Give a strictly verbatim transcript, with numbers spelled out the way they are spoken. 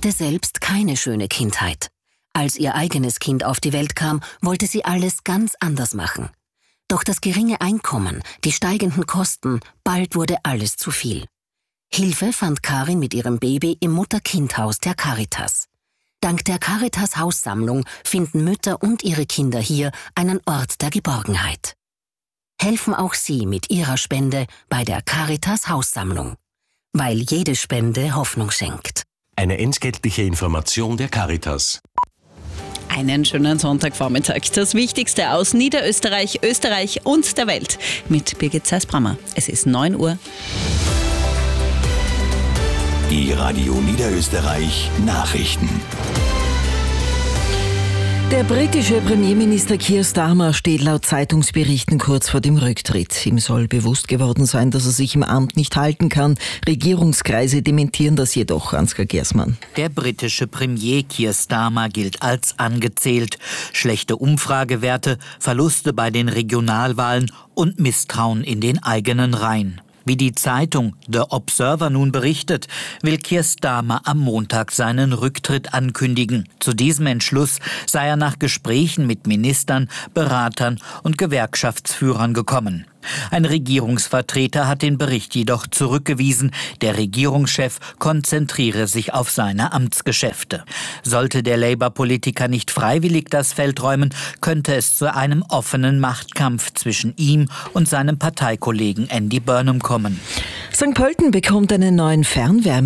hatte selbst keine schöne Kindheit. Als ihr eigenes Kind auf die Welt kam, wollte sie alles ganz anders machen. Doch das geringe Einkommen, die steigenden Kosten, bald wurde alles zu viel. Hilfe fand Karin mit ihrem Baby im Mutter-Kind-Haus der Caritas. Dank der Caritas-Haussammlung finden Mütter und ihre Kinder hier einen Ort der Geborgenheit. Helfen auch Sie mit Ihrer Spende bei der Caritas-Haussammlung, weil jede Spende Hoffnung schenkt. Eine entgeltliche Information der Caritas. Einen schönen Sonntagvormittag. Das Wichtigste aus Niederösterreich, Österreich und der Welt mit Birgit Zeisbrammer. Es ist neun Uhr. Die Radio Niederösterreich Nachrichten. Der britische Premierminister Keir Starmer steht laut Zeitungsberichten kurz vor dem Rücktritt. Ihm soll bewusst geworden sein, dass er sich im Amt nicht halten kann. Regierungskreise dementieren das jedoch, Ansgar Gersmann. Der britische Premier Keir Starmer gilt als angezählt. Schlechte Umfragewerte, Verluste bei den Regionalwahlen und Misstrauen in den eigenen Reihen. Wie die Zeitung The Observer nun berichtet, will Keir Starmer am Montag seinen Rücktritt ankündigen. Zu diesem Entschluss sei er nach Gesprächen mit Ministern, Beratern und Gewerkschaftsführern gekommen. Ein Regierungsvertreter hat den Bericht jedoch zurückgewiesen. Der Regierungschef konzentriere sich auf seine Amtsgeschäfte. Sollte der Labour-Politiker nicht freiwillig das Feld räumen, könnte es zu einem offenen Machtkampf zwischen ihm und seinem Parteikollegen Andy Burnham kommen. Sankt Pölten bekommt einen neuen Fernwärme.